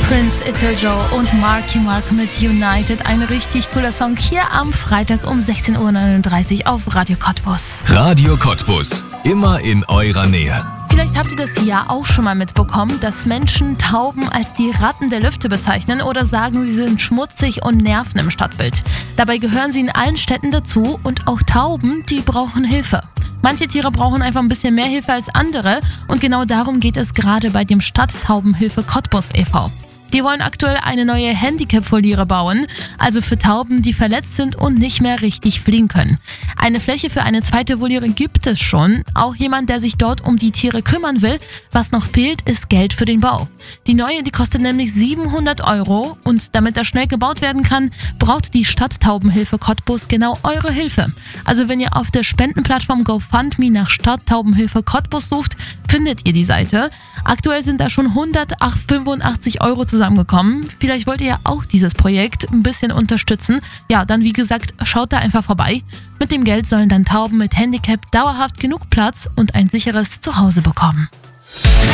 Prince, Italo Joe und Marky Mark mit United. Ein richtig cooler Song hier am Freitag um 16:39 Uhr auf Radio Cottbus. Radio Cottbus, immer in eurer Nähe. Vielleicht habt ihr das ja auch schon mal mitbekommen, dass Menschen Tauben als die Ratten der Lüfte bezeichnen oder sagen, sie sind schmutzig und nerven im Stadtbild. Dabei gehören sie in allen Städten dazu und auch Tauben, die brauchen Hilfe. Manche Tiere brauchen einfach ein bisschen mehr Hilfe als andere und genau darum geht es gerade bei dem Stadttaubenhilfe Cottbus e.V. Die wollen aktuell eine neue Handicap-Voliere bauen, also für Tauben, die verletzt sind und nicht mehr richtig fliegen können. Eine Fläche für eine zweite Voliere gibt es schon. Auch jemand, der sich dort um die Tiere kümmern will. Was noch fehlt, ist Geld für den Bau. Die neue, die kostet nämlich 700 € und damit das schnell gebaut werden kann, braucht die Stadttaubenhilfe Cottbus genau eure Hilfe. Also wenn ihr auf der Spendenplattform GoFundMe nach Stadttaubenhilfe Cottbus sucht, findet ihr die Seite. Aktuell sind da schon 185 € zusammengekommen. Vielleicht wollt ihr ja auch dieses Projekt ein bisschen unterstützen. Ja, dann wie gesagt, schaut da einfach vorbei. Mit dem Geld sollen dann Tauben mit Handicap dauerhaft genug Platz und ein sicheres Zuhause bekommen.